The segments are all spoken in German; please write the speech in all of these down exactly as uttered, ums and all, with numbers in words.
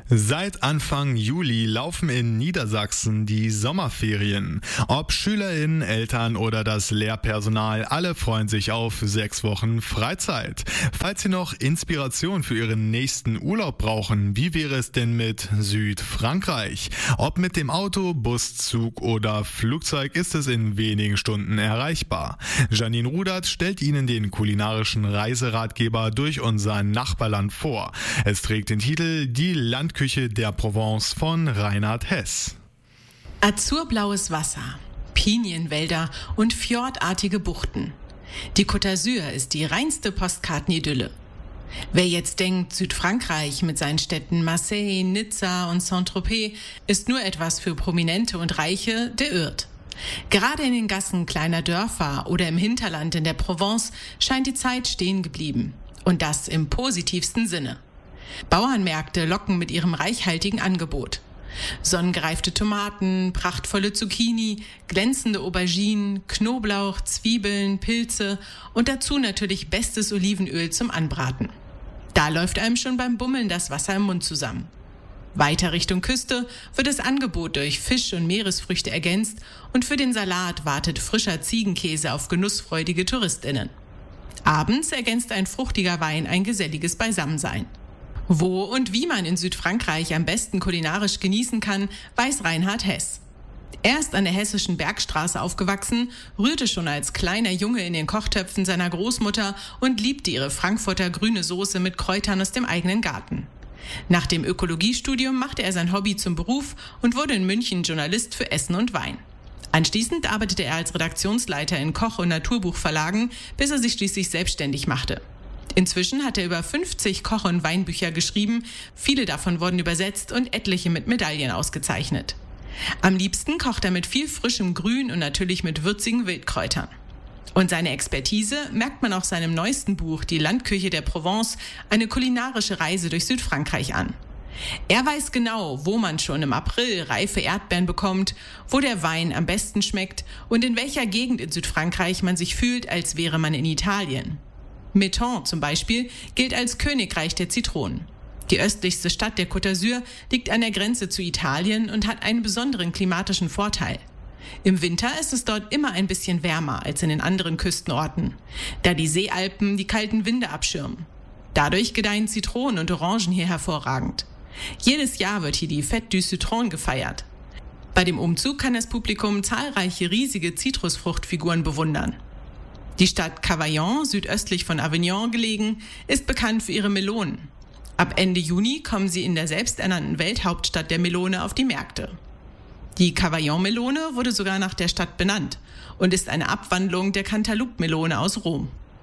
Seit Anfang Juli laufen in Niedersachsen die Sommerferien. Ob SchülerInnen, Eltern oder das Lehrpersonal, alle freuen sich auf sechs Wochen Freizeit. Falls Sie noch Inspiration für Ihren nächsten Urlaub brauchen, wie wäre es denn mit Südfrankreich? Ob mit dem Auto, Bus, Zug oder Flugzeug, ist es in wenigen Stunden erreichbar. Janine Rudert stellt Ihnen den kulinarischen Reiseratgeber durch unser Nachbarland vor. Es trägt den Titel Die Landküche der Provence von Reinhard Hess. Azurblaues Wasser, Pinienwälder und fjordartige Buchten. Die Côte d'Azur ist die reinste Postkartenidylle. Wer jetzt denkt, Südfrankreich mit seinen Städten Marseille, Nizza und Saint-Tropez ist nur etwas für Prominente und Reiche, der irrt. Gerade in den Gassen kleiner Dörfer oder im Hinterland in der Provence scheint die Zeit stehen geblieben. Und das im positivsten Sinne. Bauernmärkte locken mit ihrem reichhaltigen Angebot. Sonnengereifte Tomaten, prachtvolle Zucchini, glänzende Auberginen, Knoblauch, Zwiebeln, Pilze und dazu natürlich bestes Olivenöl zum Anbraten. Da läuft einem schon beim Bummeln das Wasser im Mund zusammen. Weiter Richtung Küste wird das Angebot durch Fisch und Meeresfrüchte ergänzt und für den Salat wartet frischer Ziegenkäse auf genussfreudige TouristInnen. Abends ergänzt ein fruchtiger Wein ein geselliges Beisammensein. Wo und wie man in Südfrankreich am besten kulinarisch genießen kann, weiß Reinhard Hess. Er ist an der hessischen Bergstraße aufgewachsen, rührte schon als kleiner Junge in den Kochtöpfen seiner Großmutter und liebte ihre Frankfurter grüne Soße mit Kräutern aus dem eigenen Garten. Nach dem Ökologiestudium machte er sein Hobby zum Beruf und wurde in München Journalist für Essen und Wein. Anschließend arbeitete er als Redaktionsleiter in Koch- und Naturbuchverlagen, bis er sich schließlich selbstständig machte. Inzwischen hat er über fünfzig Koch- und Weinbücher geschrieben, viele davon wurden übersetzt und etliche mit Medaillen ausgezeichnet. Am liebsten kocht er mit viel frischem Grün und natürlich mit würzigen Wildkräutern. Und seine Expertise merkt man auch seinem neuesten Buch, Die Landküche der Provence, eine kulinarische Reise durch Südfrankreich an. Er weiß genau, wo man schon im April reife Erdbeeren bekommt, wo der Wein am besten schmeckt und in welcher Gegend in Südfrankreich man sich fühlt, als wäre man in Italien. Menton zum Beispiel gilt als Königreich der Zitronen. Die östlichste Stadt der Côte d'Azur liegt an der Grenze zu Italien und hat einen besonderen klimatischen Vorteil. Im Winter ist es dort immer ein bisschen wärmer als in den anderen Küstenorten, da die Seealpen die kalten Winde abschirmen. Dadurch gedeihen Zitronen und Orangen hier hervorragend. Jedes Jahr wird hier die Fête du Citron gefeiert. Bei dem Umzug kann das Publikum zahlreiche riesige Zitrusfruchtfiguren bewundern. Die Stadt Cavaillon, südöstlich von Avignon gelegen, ist bekannt für ihre Melonen. Ab Ende Juni kommen sie in der selbsternannten Welthauptstadt der Melone auf die Märkte. Die Cavaillon-Melone wurde sogar nach der Stadt benannt und ist eine Abwandlung der Cantaloupe-Melone aus Rom.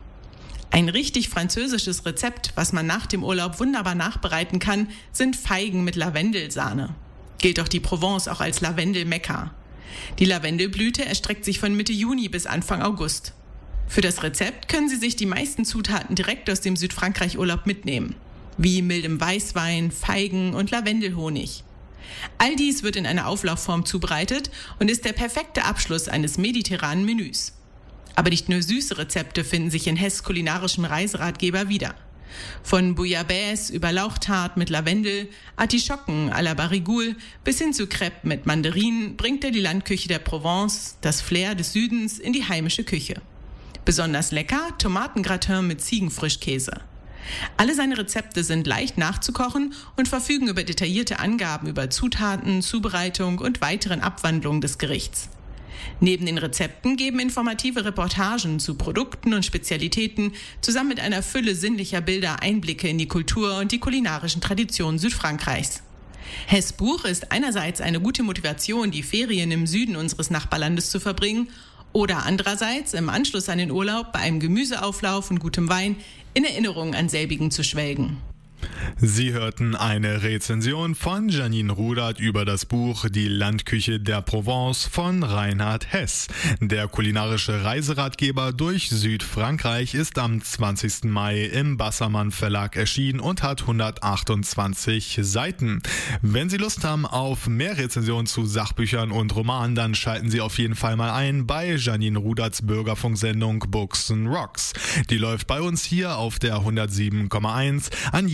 Ein richtig französisches Rezept, was man nach dem Urlaub wunderbar nachbereiten kann, sind Feigen mit Lavendelsahne. Gilt doch die Provence auch als Lavendel-Mekka. Die Lavendelblüte erstreckt sich von Mitte Juni bis Anfang August. Für das Rezept können Sie sich die meisten Zutaten direkt aus dem Südfrankreich-Urlaub mitnehmen, wie mildem Weißwein, Feigen und Lavendelhonig. All dies wird in einer Auflaufform zubereitet und ist der perfekte Abschluss eines mediterranen Menüs. Aber nicht nur süße Rezepte finden sich in Hess' kulinarischem Reiseratgeber wieder. Von Bouillabaisse über Lauchtart mit Lavendel, Artischocken à la Barigoule bis hin zu Crêpes mit Mandarinen bringt er die Landküche der Provence, das Flair des Südens, in die heimische Küche. Besonders lecker Tomatengratin mit Ziegenfrischkäse. Alle seine Rezepte sind leicht nachzukochen und verfügen über detaillierte Angaben über Zutaten, Zubereitung und weiteren Abwandlungen des Gerichts. Neben den Rezepten geben informative Reportagen zu Produkten und Spezialitäten zusammen mit einer Fülle sinnlicher Bilder Einblicke in die Kultur und die kulinarischen Traditionen Südfrankreichs. Hess' Buch ist einerseits eine gute Motivation, die Ferien im Süden unseres Nachbarlandes zu verbringen, oder andererseits im Anschluss an den Urlaub bei einem Gemüseauflauf und gutem Wein in Erinnerung an selbigen zu schwelgen. Sie hörten eine Rezension von Janine Rudert über das Buch Die Landküche der Provence von Reinhard Hess. Der kulinarische Reiseratgeber durch Südfrankreich ist am zwanzigsten Mai im Bassermann Verlag erschienen und hat hundertachtundzwanzig Seiten. Wenn Sie Lust haben auf mehr Rezensionen zu Sachbüchern und Romanen, dann schalten Sie auf jeden Fall mal ein bei Janine Ruderts Bürgerfunksendung Books and Rocks. Die läuft bei uns hier auf der hundertsieben Komma eins an jedem ersten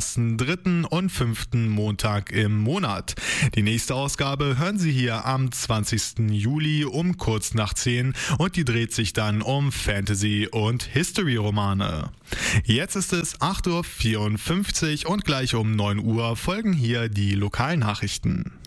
ersten, dritten und fünften Montag im Monat. Die nächste Ausgabe hören Sie hier am zwanzigsten Juli um kurz nach zehn und die dreht sich dann um Fantasy- und History-Romane. Jetzt ist es acht Uhr vierundfünfzig und gleich um neun Uhr folgen hier die Lokalnachrichten.